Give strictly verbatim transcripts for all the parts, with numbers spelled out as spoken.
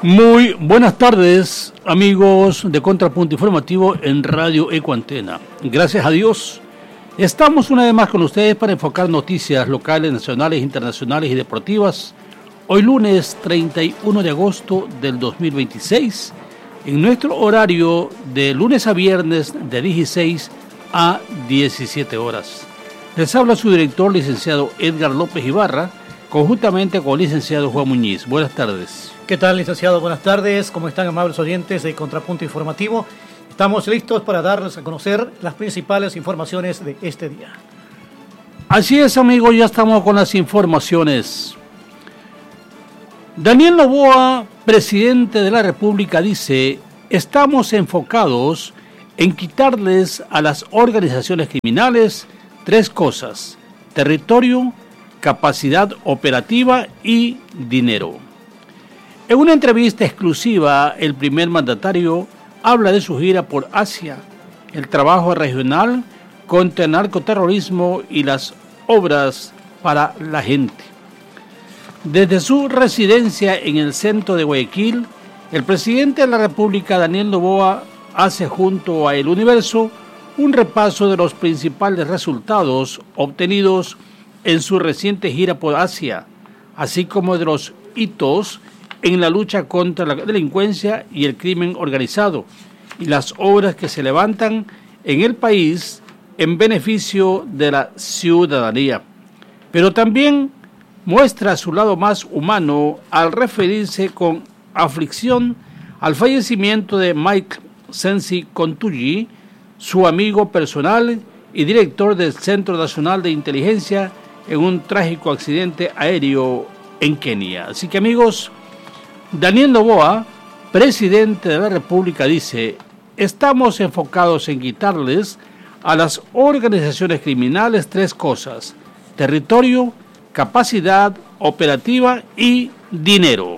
Muy buenas tardes, amigos de Contrapunto Informativo en Radio Ecuantena. Gracias a Dios, estamos una vez más con ustedes para enfocar noticias locales, nacionales, internacionales y deportivas. Hoy lunes treinta y uno de agosto del dos mil veintiséis, en nuestro horario de lunes a viernes de dieciséis a diecisiete horas. Les habla su director, licenciado Edgar López Ibarra, conjuntamente con el licenciado Juan Muñiz. Buenas tardes. ¿Qué tal, licenciado? Buenas tardes. ¿Cómo están, amables oyentes de Contrapunto Informativo? Estamos listos para darles a conocer las principales informaciones de este día. Así es, amigos, ya estamos con las informaciones. Daniel Noboa, presidente de la República, dice: estamos enfocados en quitarles a las organizaciones criminales tres cosas: territorio, capacidad operativa y dinero. En una entrevista exclusiva, el primer mandatario habla de su gira por Asia, el trabajo regional contra el narcoterrorismo y las obras para la gente. Desde su residencia en el centro de Guayaquil, el presidente de la República, Daniel Noboa, hace junto a El Universo un repaso de los principales resultados obtenidos en su reciente gira por Asia, así como de los hitos en la lucha contra la delincuencia y el crimen organizado y las obras que se levantan en el país en beneficio de la ciudadanía. Pero también muestra su lado más humano al referirse con aflicción al fallecimiento de Mike Sensi Contuji, su amigo personal y director del Centro Nacional de Inteligencia, en un trágico accidente aéreo en Kenia. Así que, amigos, Daniel Noboa, presidente de la República, dice: estamos enfocados en quitarles a las organizaciones criminales tres cosas: territorio, capacidad operativa y dinero.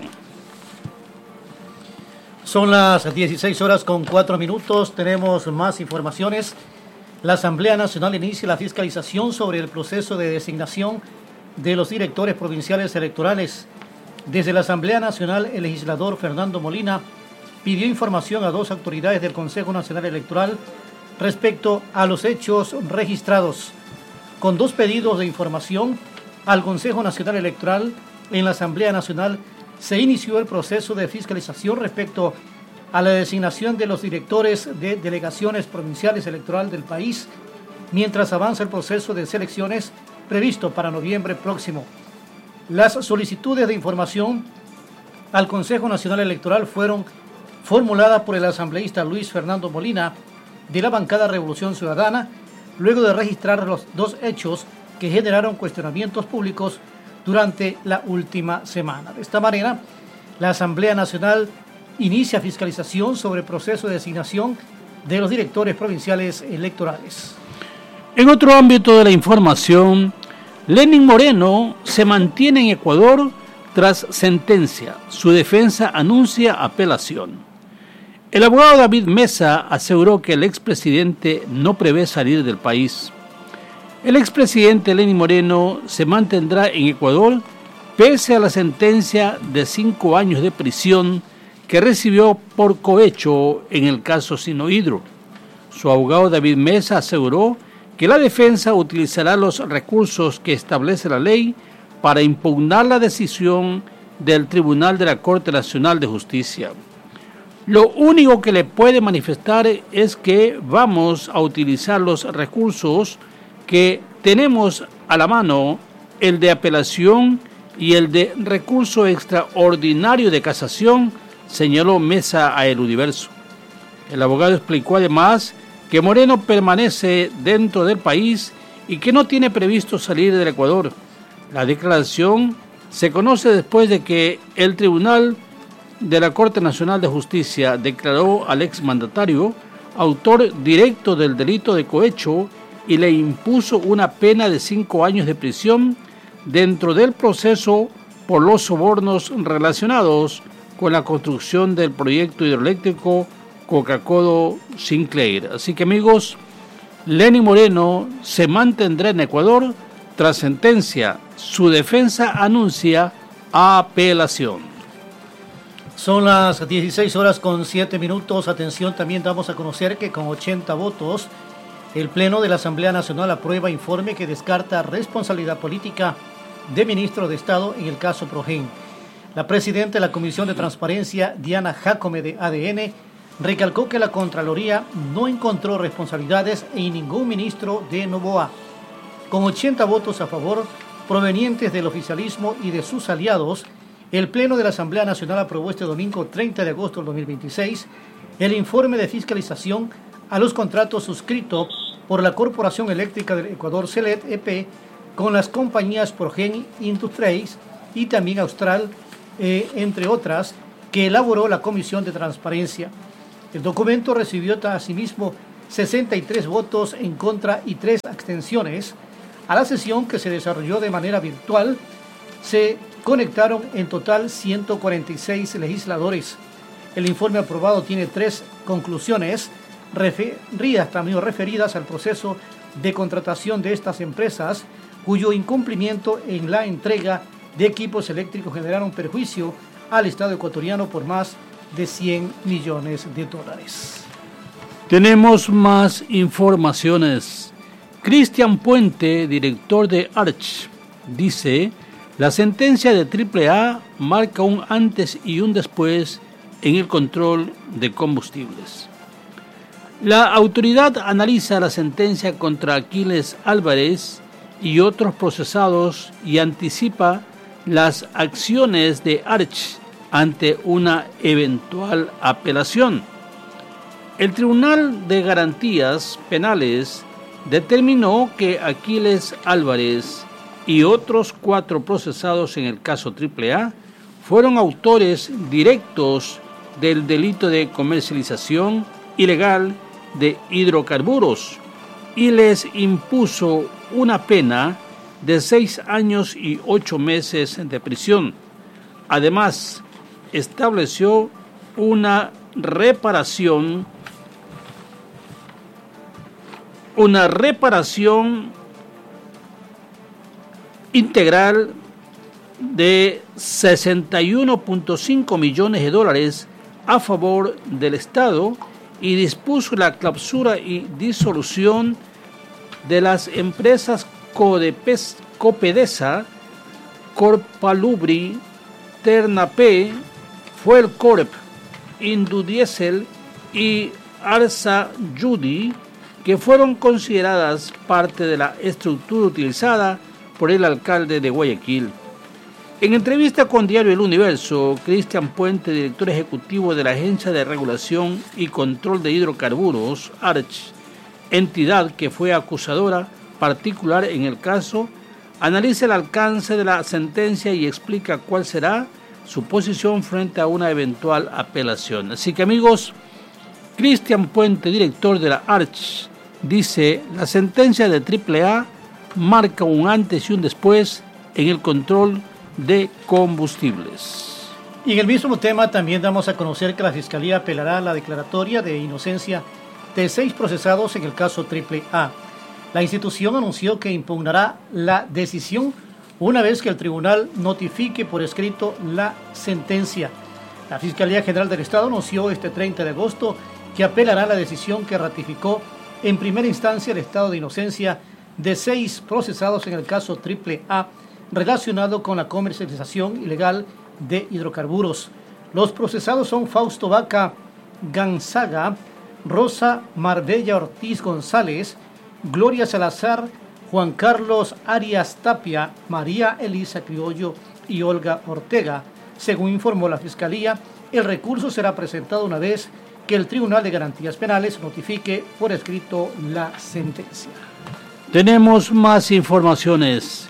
Son las dieciséis horas con cuatro minutos. Tenemos más informaciones. La Asamblea Nacional inicia la fiscalización sobre el proceso de designación de los directores provinciales electorales. Desde la Asamblea Nacional, el legislador Fernando Molina pidió información a dos autoridades del Consejo Nacional Electoral respecto a los hechos registrados. Con dos pedidos de información al Consejo Nacional Electoral, en la Asamblea Nacional se inició el proceso de fiscalización respecto a la designación de los directores de delegaciones provinciales electorales del país, mientras avanza el proceso de selecciones previsto para noviembre próximo. Las solicitudes de información al Consejo Nacional Electoral fueron formuladas por el asambleísta Luis Fernando Molina, de la bancada Revolución Ciudadana, luego de registrar los dos hechos que generaron cuestionamientos públicos durante la última semana. De esta manera, la Asamblea Nacional inicia fiscalización sobre el proceso de designación de los directores provinciales electorales. En otro ámbito de la información, Lenín Moreno se mantiene en Ecuador tras sentencia. Su defensa anuncia apelación. El abogado David Mesa aseguró que el expresidente no prevé salir del país. El expresidente Lenín Moreno se mantendrá en Ecuador pese a la sentencia de cinco años de prisión que recibió por cohecho en el caso Sinohydro. Su abogado David Mesa aseguró que la defensa utilizará los recursos que establece la ley para impugnar la decisión del Tribunal de la Corte Nacional de Justicia. Lo único que le puede manifestar es que vamos a utilizar los recursos que tenemos a la mano, el de apelación y el de recurso extraordinario de casación, señaló Mesa a El Universo. El abogado explicó además que Moreno permanece dentro del país y que no tiene previsto salir del Ecuador. La declaración se conoce después de que el Tribunal de la Corte Nacional de Justicia declaró al exmandatario autor directo del delito de cohecho y le impuso una pena de cinco años de prisión dentro del proceso por los sobornos relacionados con la construcción del proyecto hidroeléctrico Coca-Codo-Sinclair. Así que, amigos, Lenín Moreno se mantendrá en Ecuador tras sentencia. Su defensa anuncia apelación. Son las dieciséis horas con siete minutos. Atención, también damos a conocer que con ochenta votos, el Pleno de la Asamblea Nacional aprueba informe que descarta responsabilidad política de ministro de Estado en el caso Progen. La presidenta de la Comisión de Transparencia, Diana Jacome de A D N, recalcó que la Contraloría no encontró responsabilidades en ningún ministro de Noboa. Con ochenta votos a favor, provenientes del oficialismo y de sus aliados, el Pleno de la Asamblea Nacional aprobó este domingo treinta de agosto del dos mil veintiséis el informe de fiscalización a los contratos suscritos por la Corporación Eléctrica del Ecuador, CELET E P, con las compañías Progen Industries y también Austral, eh, entre otras, que elaboró la Comisión de Transparencia. El documento recibió asimismo sesenta y tres votos en contra y tres abstenciones. A la sesión, que se desarrolló de manera virtual, se conectaron en total ciento cuarenta y seis legisladores. El informe aprobado tiene tres conclusiones referidas, también referidas al proceso de contratación de estas empresas, cuyo incumplimiento en la entrega de equipos eléctricos generaron perjuicio al Estado ecuatoriano por más de cien millones de dólares. Tenemos más informaciones. Cristian Puente, director de Arch, dice: la sentencia de triple A marca un antes y un después en el control de combustibles. La autoridad analiza la sentencia contra Aquiles Álvarez y otros procesados y anticipa las acciones de Arch ante una eventual apelación. El Tribunal de Garantías Penales determinó que Aquiles Álvarez y otros cuatro procesados en el caso triple A fueron autores directos del delito de comercialización ilegal de hidrocarburos y les impuso una pena de seis años y ocho meses de prisión. Además, estableció una reparación, una reparación integral de sesenta y uno punto cinco millones de dólares a favor del Estado y dispuso la clausura y disolución de las empresas Codepes, Copedesa, Corpalubri, Ternapé, Fuelcorp, Indudiesel y Arsa Yudi, que fueron consideradas parte de la estructura utilizada por el alcalde de Guayaquil. En entrevista con Diario El Universo, Cristian Puente, director ejecutivo de la Agencia de Regulación y Control de Hidrocarburos, Arch, entidad que fue acusadora particular en el caso, analiza el alcance de la sentencia y explica cuál será su posición frente a una eventual apelación. Así que, amigos, Cristian Puente, director de la Arch, dice: la sentencia de triple A marca un antes y un después en el control de combustibles. Y en el mismo tema también damos a conocer que la Fiscalía apelará a la declaratoria de inocencia de seis procesados en el caso triple A. La institución anunció que impugnará la decisión una vez que el tribunal notifique por escrito la sentencia. La Fiscalía General del Estado anunció este treinta de agosto que apelará a la decisión que ratificó en primera instancia el estado de inocencia de seis procesados en el caso triple A relacionado con la comercialización ilegal de hidrocarburos. Los procesados son Fausto Vaca Ganzaga, Rosa Marbella Ortiz González, Gloria Salazar, Juan Carlos Arias Tapia, María Elisa Criollo y Olga Ortega. Según informó la Fiscalía, el recurso será presentado una vez que el Tribunal de Garantías Penales notifique por escrito la sentencia. Tenemos más informaciones.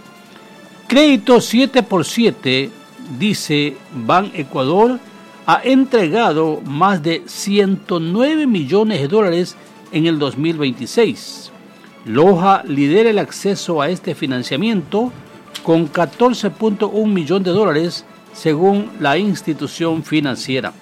Crédito siete por siete, dice Ban Ecuador, ha entregado más de ciento nueve millones de dólares en el dos mil veintiséis. Loja lidera el acceso a este financiamiento con catorce punto uno millones de dólares según la institución financiera.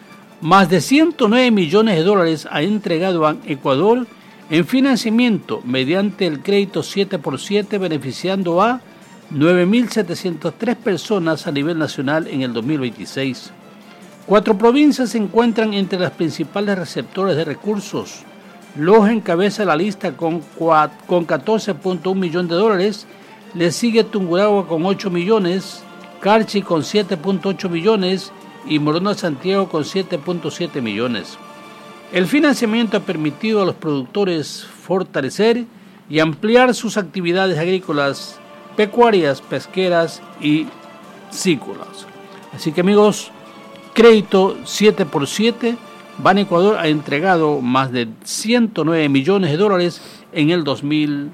Más de ciento nueve millones de dólares ha entregado Ban Ecuador en financiamiento mediante el crédito siete por siete, beneficiando a nueve mil setecientas tres personas a nivel nacional en el dos mil veintiséis. Cuatro provincias se encuentran entre las principales receptores de recursos. Loja encabeza la lista con, con catorce punto uno millones de dólares, le sigue Tungurahua con ocho millones, Carchi con siete punto ocho millones y Morona Santiago con siete punto siete millones. El financiamiento ha permitido a los productores fortalecer y ampliar sus actividades agrícolas, pecuarias, pesqueras y cícolas. Así que amigos, crédito siete por siete, Ban Ecuador ha entregado más de ciento nueve millones de dólares en el dos mil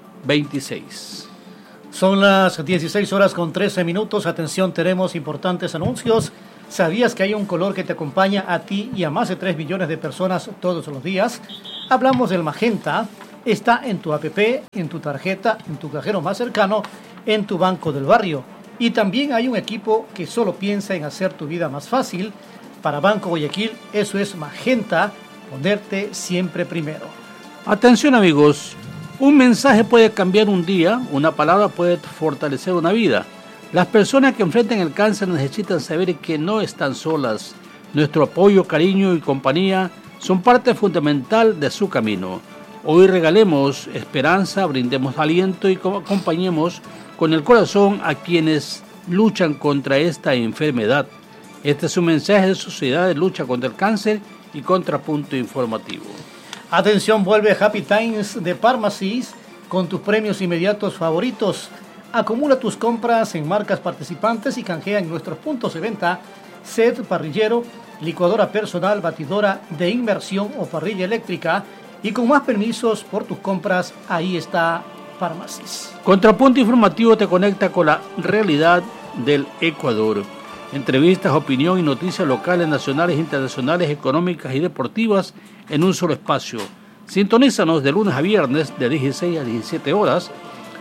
veintiséis. Son las dieciséis horas con trece minutos. Atención, tenemos importantes anuncios. ¿Sabías que hay un color que te acompaña a ti y a más de tres millones de personas todos los días? Hablamos del magenta. Está en tu app, en tu tarjeta, en tu cajero más cercano, en tu banco del barrio. Y también hay un equipo que solo piensa en hacer tu vida más fácil. Para Banco Guayaquil, eso es magenta, ponerte siempre primero. Atención amigos, un mensaje puede cambiar un día, una palabra puede fortalecer una vida. Las personas que enfrentan el cáncer necesitan saber que no están solas. Nuestro apoyo, cariño y compañía son parte fundamental de su camino. Hoy regalemos esperanza, brindemos aliento y acompañemos con el corazón a quienes luchan contra esta enfermedad. Este es un mensaje de Sociedad de Lucha contra el Cáncer y Contrapunto Informativo. Atención, vuelve Happy Times de Pharmacies con tus premios inmediatos favoritos. Acumula tus compras en marcas participantes y canjea en nuestros puntos de venta set parrillero, licuadora personal, batidora de inmersión o parrilla eléctrica. Y con más permisos por tus compras, ahí está Pharmacies. Contrapunto Informativo te conecta con la realidad del Ecuador. Entrevistas, opinión y noticias locales, nacionales, internacionales, económicas y deportivas en un solo espacio. Sintonízanos de lunes a viernes de dieciséis a diecisiete horas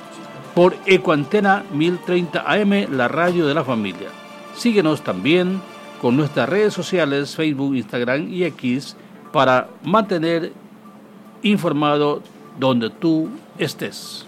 por Ecoantena mil treinta A M, la radio de la familia. Síguenos también con nuestras redes sociales, Facebook, Instagram y X, para mantener informado donde tú estés.